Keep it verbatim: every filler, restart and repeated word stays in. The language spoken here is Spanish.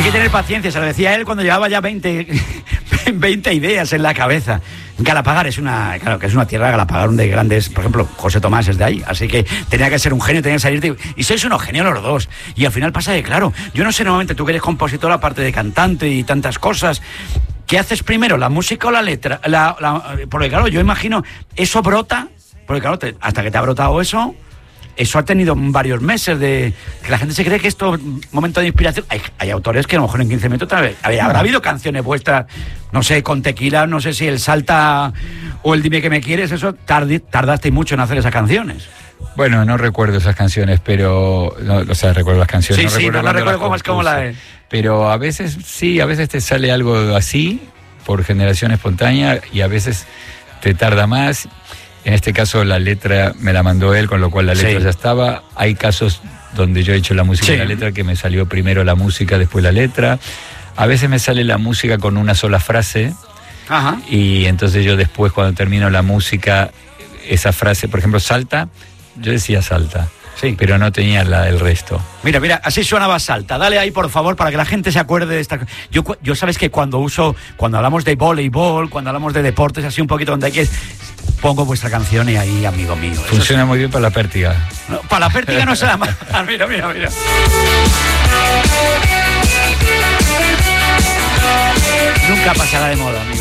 que tener paciencia, se lo decía él cuando llevaba ya veinte, veinte ideas en la cabeza. Galapagar es una, claro, que es una tierra, Galapagar, de grandes, por ejemplo, José Tomás es de ahí, así que tenía que ser un genio, tenía que salir de, y sois unos genios los dos, y al final pasa de, claro, yo no sé, normalmente tú que eres compositor, aparte de cantante y tantas cosas, ¿qué haces primero, la música o la letra? La, la, porque claro, yo imagino, eso brota, porque claro, te, hasta que te ha brotado eso, eso ha tenido varios meses de que la gente se cree que esto es un momento de inspiración. Hay, hay autores que a lo mejor en quince minutos otra vez. A ver, habrá habido canciones vuestras, no sé, con Tequila, no sé si el Salta o el Dime que me quieres, eso tardi, tardaste mucho en hacer esas canciones. Bueno, no recuerdo esas canciones, pero no, o sea, recuerdo las canciones. Sí, no sí, recuerdo, no, no recuerdo cómo es como la de... Pero a veces sí, a veces te sale algo así por generación espontánea y a veces te tarda más. En este caso la letra me la mandó él, con lo cual la letra sí. ya estaba. Hay casos donde yo he hecho la música sí. y la letra, que me salió primero la música, después la letra. A veces me sale la música con una sola frase. Ajá. Y entonces yo después, cuando termino la música, esa frase, por ejemplo, Salta, yo decía Salta. Sí. Pero no tenía la del resto. Mira, mira, así sonaba Salta. Dale ahí, por favor, para que la gente se acuerde de esta... Yo, yo sabes que cuando uso, cuando hablamos de voleibol, cuando hablamos de deportes, así un poquito donde hay que... Pongo vuestra canción y ahí, amigo mío. Funciona es... muy bien para la pértiga. No, para la pértiga no se la más. Mira, mira, mira. Nunca pasará de moda, amigo.